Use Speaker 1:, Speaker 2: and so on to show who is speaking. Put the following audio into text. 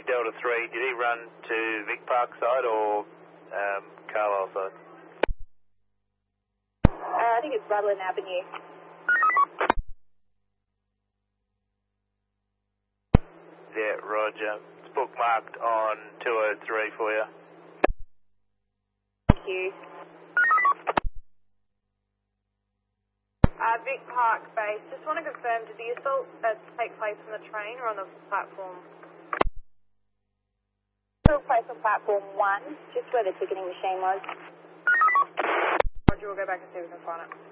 Speaker 1: Delta 3, did he run to Vic Park side or Carlisle side?
Speaker 2: I think it's Rutland Avenue.
Speaker 1: Yeah, Roger. It's bookmarked on 203 for you.
Speaker 2: Thank you. Vic Park base, just want to confirm, did the assault take place on the train or on the platform? Took place on platform 1, just where the ticketing machine was. Roger, we'll go back and see if we can find it.